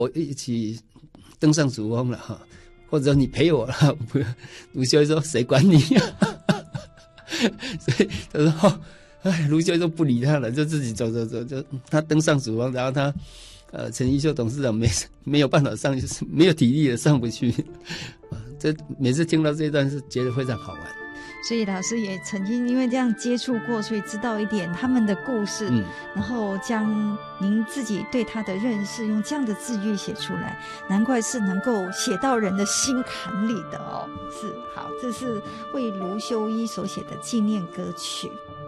我一起登上主峰了哈，或者你陪我了，卢修说谁管你所以他说卢修就不理他了，就自己走，就他登上主峰，然后他陈一秀董事长没有办法上，就是没有体力的上不去这每次听到这一段是觉得非常好玩。 所以老师也曾经因为这样接触过，所以知道一点他们的故事，然后将您自己对他的认识用这样的字句写出来，难怪是能够写到人的心坎里的哦。是，好，这是为卢修一所写的纪念歌曲。